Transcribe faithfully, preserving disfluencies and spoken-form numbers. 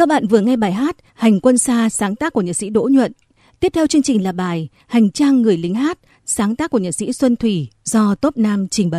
Các bạn vừa nghe bài hát Hành Quân Xa sáng tác của nhạc sĩ Đỗ Nhuận. Tiếp theo chương trình là bài Hành Trang Người Lính Hát sáng tác của nhạc sĩ Xuân Thủy do Top Nam trình bày.